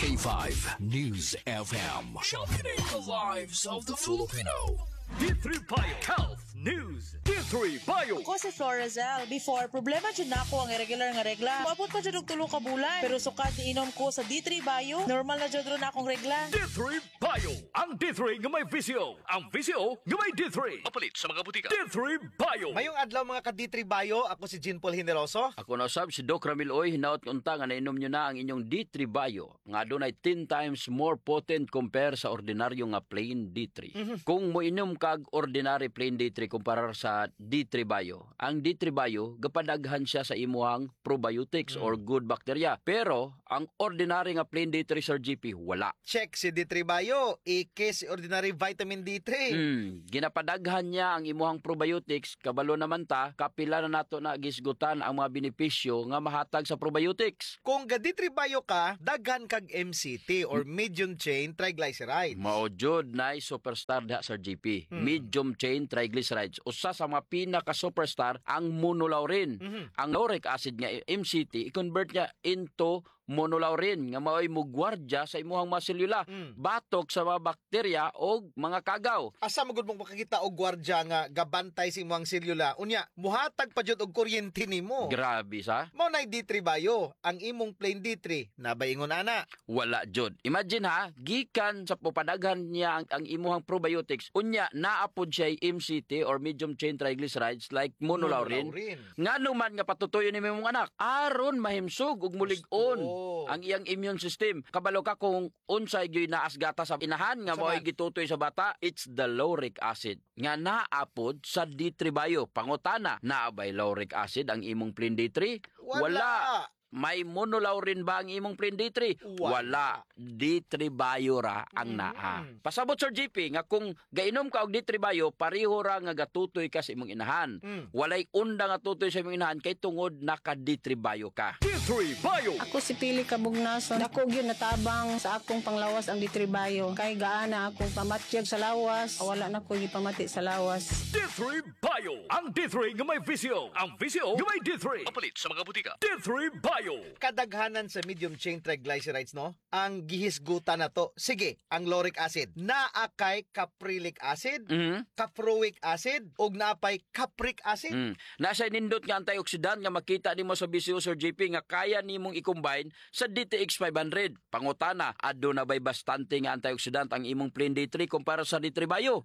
K5 News FM. Championing the lives of the Filipino. D3 Bio Health News. D3 Bio. Ako si Florazel. Before, problema dyan na ako ang irregular nga regla. Mabot pa dyan og 3 ka bulan. Pero sukat inom ko sa D3 Bio, normal na dyan ron akong regla. D3 Bio. Ang D3 nga may visio. Ang visio nga may D3. Papalit sa mga butika. D3 Bio. Mayong adlaw mga ka-D3 Bio, ako si Jean Paul Generoso. Ako na usab si Doc Ramil Oy, hinaot unta nga nainom nyo na ang inyong D3 Bio, nga adunay 10 times more potent compare sa ordinaryo nga plain D3. Kung mo inom kag ordinary plain D3 kumpara sa D3 Bio, ang D3 Bio gapadaghan siya sa imuhang probiotics or good bacteria. Pero ang ordinary nga plain D3 Sir GP wala. Check si D3 Bio, ike si ordinary vitamin D3. Ginapadaghan niya ang imuhang probiotics, kabalo naman ta, kapila na nato na gisgutan ang mga benepisyo nga mahatag sa probiotics. Kung ga D3 Bio ka, daghan kag MCT or medium chain triglycerides. Mao jud nay superstar diha Sir GP. Medium chain triglycerides. Usa sa mga pinaka-superstar ang monolaurin. Ang lauric acid nga MCT i-convert niya into monolaurin nga mao'y mugwardya sa imuhang mga selula. Batok sa mga bakterya o mga kagaw. Asa magud mong makakita og gwardya nga gabantay sa imong selula. Unya, muhatag pa jud og kuryente nimo. Grabe sa. Mao nay D3 Bio, ang imong plain D3 nabaingon ana. Wala jud. Imagine ha, gikan sa pupadaghan niya ang imuhang probiotics, unya naapod siya MCT or medium chain triglycerides like monolaurin. Ngano man nga patutuyo ni imong anak, aron mahimsog ug mulig-on ang iyang immune system. Kabalo ka kung unsay gyud naas gata sa inahan nga mo'y gitutoy sa bata, it's the lauric acid nga naapod sa D3 Bio. Pangutana, naabay lauric acid ang imong plain D3? Wala. May monolaurin ba ang imong plain D3? Wala. D3 Bio ra ang naa. Pasabot Sir GP nga kung gainom ka og D3 Bio, pareho ra nga gatutoy ka sa imong inahan. Walay unda nga tutoy sa imong inahan kay tungod naka D3 Bio ka. D3 Bio. Ako si Pili Kabugnason. Dako gyud natabang sa akong panglawas ang D3 Bio. Kay gaana akong pamatyag sa lawas. Wala na ko gipamati sa lawas. D3 Bio. Ang D3 nga may visio. Ang visio nga may D3. Papalit sa mga butika. D3 Bio. Kadaghanan sa medium chain triglycerides, no? Ang gihisgutan na to. Sige, ang lauric acid. Naakay caprilic acid, caproic acid, ug naapay capric acid. Nasa nindot nga antioxidant nga makita nimo sa BCO Sir GP nga kaya nimong i-combine sa DTX 500. Pangutana, aduna bay bastante nga antioxidant ang imong plain D3 kumpara sa D3 Bio?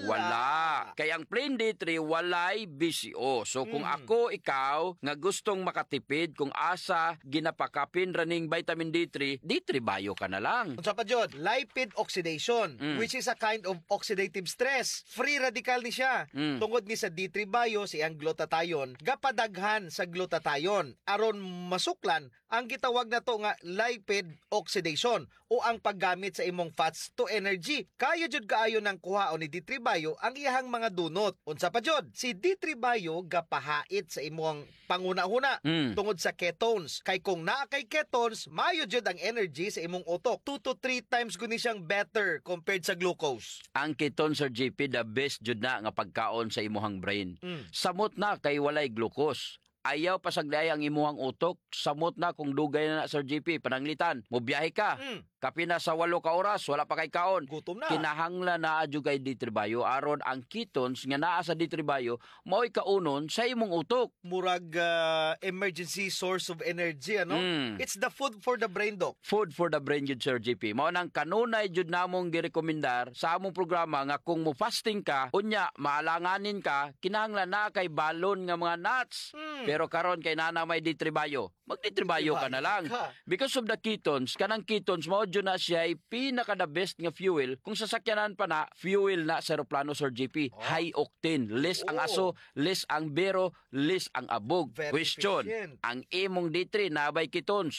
Wala. Kaya ang plain D3 walay BCO. So kung ako, ikaw, nga gustong makatipid kung asa ginapakapin raning vitamin D3, D3 Bio ka na lang. Unsa pa jud? Lipid oxidation, which is a kind of oxidative stress. Free radical ni siya. Tungod ni sa D3 Bio siyang glutathione, gapadaghan sa glutathione aron masuklan ang gitawag na to nga lipid oxidation o ang paggamit sa imong fats to energy. Kayo jud kaayo nang kuhaon ni D3 Bio ang iyang mga dunot. Unsa pa jud? Si D3 Bio gapahait sa imong panguna-huna tungod sa ketones. Kay kung naa kay ketones, mayo jud ang energy sa imong utok. 2 to 3 times guni siyang better compared sa glucose. Ang ketone Sir GP the best jud na nga pagkaon sa imuhang brain. Samot na kay walay glucose. Ayaw pasagday ang imuhang utok, samot na kung dugay na Sir GP, pananglitan, mobiyahe ka. Kapina sa 8 ka oras, wala pa kay kaon. Gutom na. Kinahanglan na adyo kay D3 Bio, aron ang ketones nga naa sa D3 Bio, mao'y kaunon sa imong utok. Murag emergency source of energy, ano? It's the food for the brain, Doc. Food for the brain jud Sir GP. Mao nang kanunay jud namong girekomendar sa among programa nga kung mo fasting ka, unya maalanganin ka, kinahanglan na kay balon nga mga nuts. Pero karon kay nana may D3 Bio, mag-D3 Bio ka na lang. Because of the ketones, kanang ketones mao jud na siya ay pinaka the best nga fuel. Kung sasakyanan pa na, fuel na sa aeroplano Sir GP. High octane. Less ang aso, less ang bero, less ang abog. Very Question, efficient. ang imong D3 nabay ketones?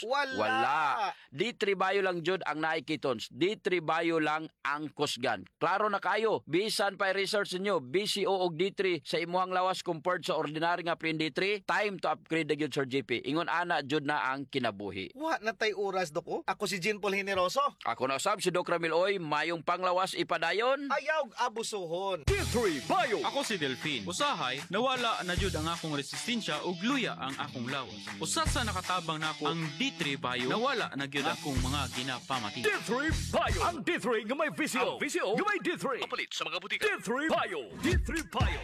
Wala. D3 Bio lang jud ang naay ketones. D3 Bio lang ang kusgan. Klaro na kayo. Bisan pa research niyo, BCO og D3 sa imuhang lawas compared sa ordinary nga plain D3, time to upgrade na gyud Sir GP. Ingon ana na jud na ang kinabuhi. Wa na tay oras, Dok. Ako si Jean Paul Generoso. Ako na usab si Doc Ramil Oy, mayong panglawas ipadayon. Ayaw abusuhon. D3 Bio. Ako si Delphine. Usahay, nawala na jud ang akong resistensya ug luya ang akong lawas. Usa sa nakatabang nako ang D3 Bio, nawala na gyud akong mga ginapamati. D3 Bio. Ang D3 nga may visyo. Ang visyo nga may D3. Kapalit sa mga butika. D3 Bio. D3 Bio.